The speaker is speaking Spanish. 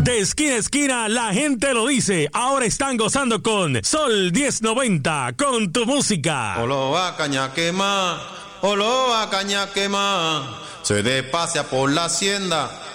De esquina a esquina, la gente lo dice. Ahora están gozando con Sol 1090, con tu música. Oloa caña quema, se despasea por la hacienda.